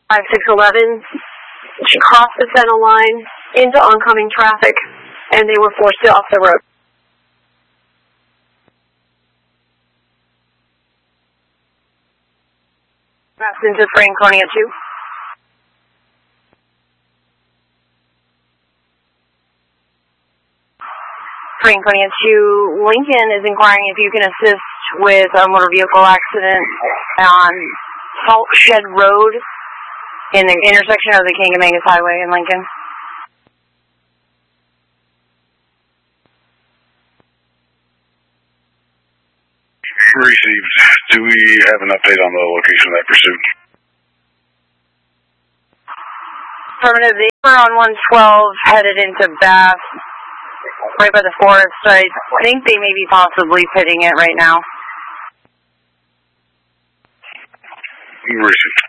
5611. She crossed the center line into oncoming traffic, and they were forced off the road. Passed into Franconia 2. Franconia 2, Lincoln is inquiring if you can assist with a motor vehicle accident on Salt Shed Road in the intersection of the Kangamangas Highway in Lincoln. Received. Do we have an update on the location of that pursuit? Affirmative. They were on 112 headed into Bath, right by the forest. I think they may be possibly pitting it right now. Received.